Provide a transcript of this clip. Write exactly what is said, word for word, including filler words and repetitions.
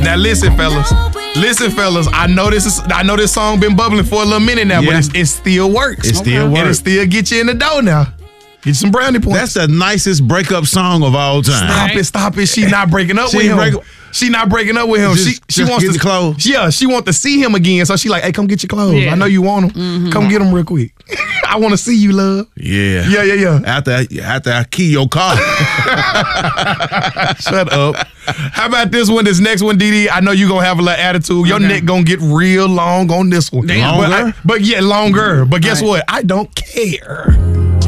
Now listen, fellas. Listen, fellas. I know this is. I know this song been bubbling for a little minute now, Yeah. but it's, it still works. It still And it works. still get you in the dough now. Get you some brownie points. That's the nicest breakup song of all time. Stop it, stop it. She not breaking up She with ain't him. break- She not breaking up with him. Just- she she just wants get to the clothes. Yeah, she want to see him again. So she like, hey, come get your clothes. Yeah. I know you want them. Come get them real quick. I want to see you, love. Yeah. Yeah, yeah, yeah. After I, after I key your car. Shut up. How about this one? This next one, D D. I know you gonna have a little attitude. Your Okay. neck gonna get real long on this one. Damn. But, I- Longer? but yeah, longer. But guess All what? I don't care.